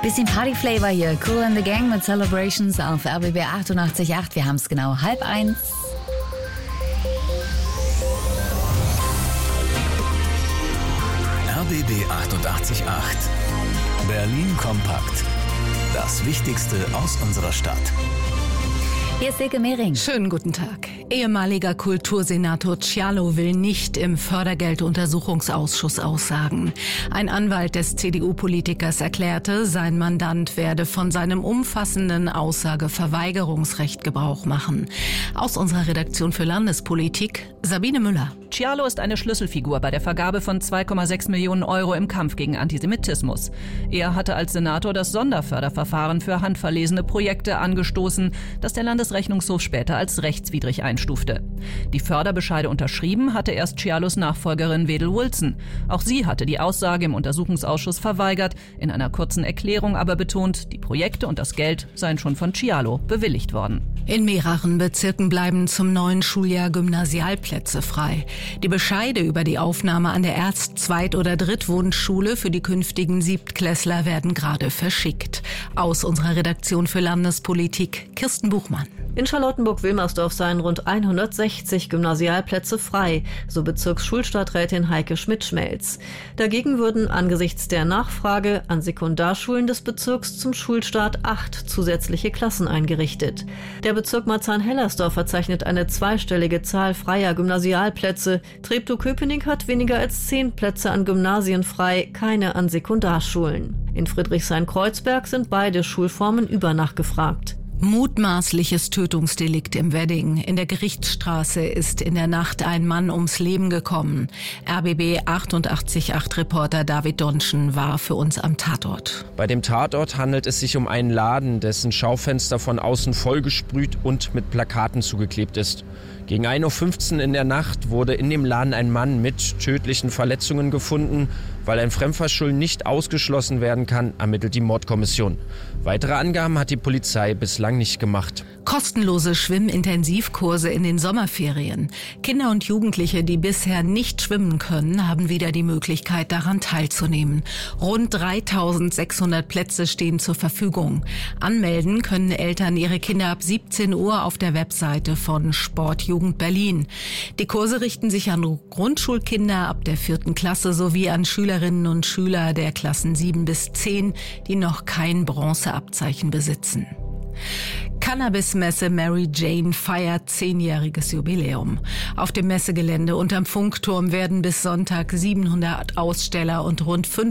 Bisschen Party-Flavor hier. Kool and the Gang mit Celebrations auf RBB 88.8. Wir haben es genau 12:30. RBB 88.8. Berlin kompakt. Das Wichtigste aus unserer Stadt. Hier ist Silke Mehring. Schönen guten Tag. Ehemaliger Kultursenator Cialo will nicht im Fördergelduntersuchungsausschuss aussagen. Ein Anwalt des CDU-Politikers erklärte, sein Mandant werde von seinem umfassenden Aussageverweigerungsrecht Gebrauch machen. Aus unserer Redaktion für Landespolitik, Sabine Müller. Cialo ist eine Schlüsselfigur bei der Vergabe von 2,6 Millionen Euro im Kampf gegen Antisemitismus. Er hatte als Senator das Sonderförderverfahren für handverlesene Projekte angestoßen, das der Landesrechnungshof später als rechtswidrig einstufte. Die Förderbescheide unterschrieben hatte erst Cialos Nachfolgerin Wedel Wilson. Auch sie hatte die Aussage im Untersuchungsausschuss verweigert, in einer kurzen Erklärung aber betont, die Projekte und das Geld seien schon von Cialo bewilligt worden. In mehreren Bezirken bleiben zum neuen Schuljahr Gymnasialplätze frei. Die Bescheide über die Aufnahme an der Erst-, Zweit- oder Drittwunschschule für die künftigen Siebtklässler werden gerade verschickt. Aus unserer Redaktion für Landespolitik, Kirsten Buchmann. In Charlottenburg-Wilmersdorf seien rund 160 Gymnasialplätze frei, so Bezirksschulstadträtin Heike Schmidt-Schmelz. Dagegen würden angesichts der Nachfrage an Sekundarschulen des Bezirks zum Schulstart 8 zusätzliche Klassen eingerichtet. Der Bezirk Marzahn-Hellersdorf verzeichnet eine zweistellige Zahl freier Gymnasialplätze. Treptow-Köpenick hat weniger als 10 Plätze an Gymnasien frei, keine an Sekundarschulen. In Friedrichshain-Kreuzberg sind beide Schulformen übernachgefragt. Mutmaßliches Tötungsdelikt im Wedding. In der Gerichtsstraße ist in der Nacht ein Mann ums Leben gekommen. RBB 88.8 Reporter David Donschen war für uns am Tatort. Bei dem Tatort handelt es sich um einen Laden, dessen Schaufenster von außen vollgesprüht und mit Plakaten zugeklebt ist. Gegen 1:15 Uhr in der Nacht wurde in dem Laden ein Mann mit tödlichen Verletzungen gefunden. Weil ein Fremdverschulden nicht ausgeschlossen werden kann, ermittelt die Mordkommission. Weitere Angaben hat die Polizei bislang nicht gemacht. Kostenlose Schwimmintensivkurse in den Sommerferien. Kinder und Jugendliche, die bisher nicht schwimmen können, haben wieder die Möglichkeit, daran teilzunehmen. Rund 3.600 Plätze stehen zur Verfügung. Anmelden können Eltern ihre Kinder ab 17 Uhr auf der Webseite von Sportjugend Berlin. Die Kurse richten sich an Grundschulkinder ab der 4. Klasse sowie an Schülerinnen und Schüler der Klassen 7 bis 10, die noch kein Bronzeabzeichen besitzen. Cannabis-Messe Mary Jane feiert 10-jähriges Jubiläum. Auf dem Messegelände unterm Funkturm werden bis Sonntag 700 Aussteller und rund